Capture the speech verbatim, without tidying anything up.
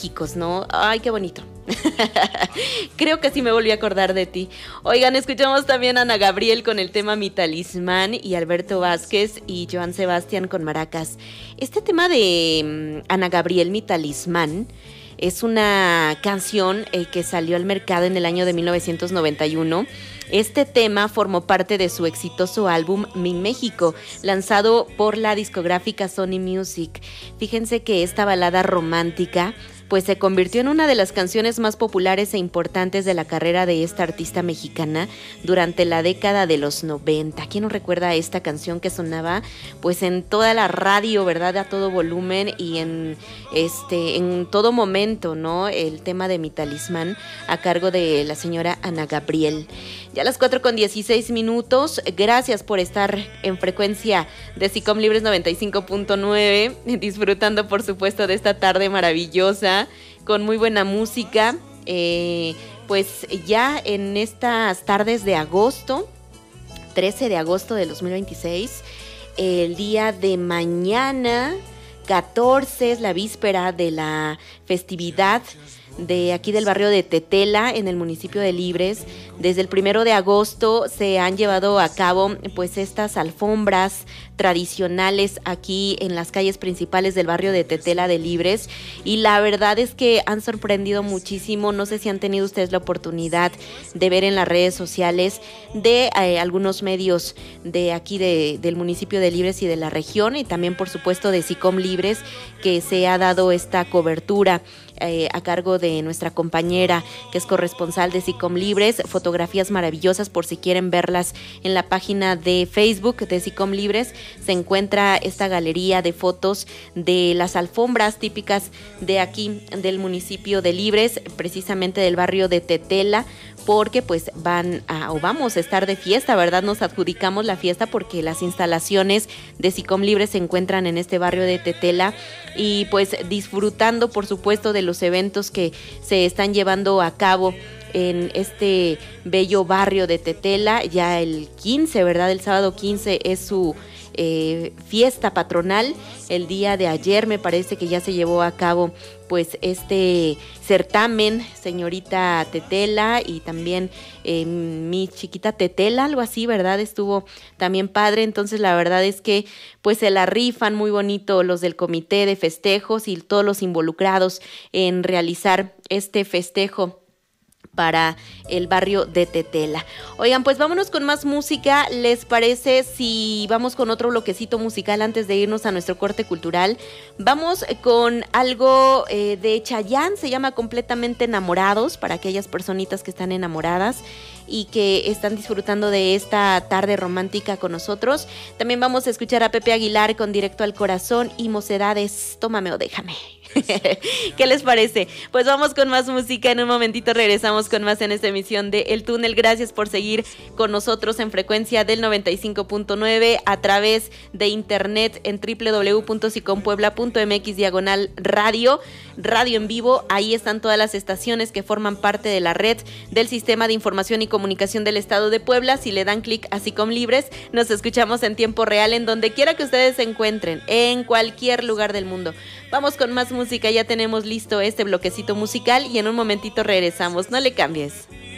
mágicos, ¿no? Ay, qué bonito. Creo que sí me volví a acordar de ti. Oigan, escuchamos también a Ana Gabriel con el tema Mi Talismán y Alberto Vázquez y Joan Sebastián con maracas. Este tema de um, Ana Gabriel, Mi Talismán, es una canción eh, que salió al mercado en el año de mil novecientos noventa y uno. Este tema formó parte de su exitoso álbum Mi México, lanzado por la discográfica Sony Music. Fíjense que esta balada romántica pues se convirtió en una de las canciones más populares e importantes de la carrera de esta artista mexicana durante la década de los noventa. ¿Quién no recuerda esta canción que sonaba pues en toda la radio, verdad, a todo volumen y en este en todo momento, ¿no? El tema de Mi Talismán a cargo de la señora Ana Gabriel. Ya a las cuatro con dieciséis minutos, gracias por estar en frecuencia de SICOM Libres noventa y cinco punto nueve, disfrutando por supuesto de esta tarde maravillosa, con muy buena música, eh, pues ya en estas tardes de agosto, trece de agosto de dos mil veintiséis, el día de mañana, catorce, es la víspera de la festividad de aquí del barrio de Tetela, en el municipio de Libres. Desde el primero de agosto se han llevado a cabo pues estas alfombras tradicionales aquí en las calles principales del barrio de Tetela de Libres, y la verdad es que han sorprendido muchísimo. No sé si han tenido ustedes la oportunidad de ver en las redes sociales de eh, algunos medios de aquí de, del municipio de Libres y de la región, y también por supuesto de SICOM Libres, que se ha dado esta cobertura Eh, a cargo de nuestra compañera que es corresponsal de SICOM Libres. Fotografías maravillosas por si quieren verlas en la página de Facebook de SICOM Libres. Se encuentra esta galería de fotos de las alfombras típicas de aquí del municipio de Libres, precisamente del barrio de Tetela, porque pues van a, o vamos a estar de fiesta, ¿verdad? Nos adjudicamos la fiesta porque las instalaciones de SICOM Libres se encuentran en este barrio de Tetela, y pues disfrutando por supuesto de los eventos que se están llevando a cabo en este bello barrio de Tetela. Ya el quince, ¿verdad? El sábado quince es su eh, fiesta patronal. El día de ayer me parece que ya se llevó a cabo pues este certamen, señorita Tetela, y también eh, mi chiquita Tetela, algo así, ¿verdad? Estuvo también padre. Entonces la verdad es que pues se la rifan muy bonito los del comité de festejos y todos los involucrados en realizar este festejo para el barrio de Tetela. Oigan, pues vámonos con más música. ¿Les parece si vamos con otro bloquecito musical antes de irnos a nuestro corte cultural? Vamos con algo eh, de Chayanne, se llama Completamente Enamorados, para aquellas personitas que están enamoradas y que están disfrutando de esta tarde romántica con nosotros. También vamos a escuchar a Pepe Aguilar con Directo al Corazón y Mocedades, Tómame o Déjame. ¿Qué les parece? Pues vamos con más música. En un momentito regresamos con más en esta emisión de El Túnel. Gracias por seguir con nosotros en frecuencia del noventa y cinco punto nueve, a través de internet en doble u doble u doble u punto sicompuebla punto m x diagonal radio, radio en vivo. Ahí están todas las estaciones que forman parte de la red del Sistema de Información y Comunicación del Estado de Puebla. Si le dan clic a SICOM Libres, nos escuchamos en tiempo real en donde quiera que ustedes se encuentren, en cualquier lugar del mundo. Vamos con más música, ya tenemos listo este bloquecito musical y en un momentito regresamos, no le cambies.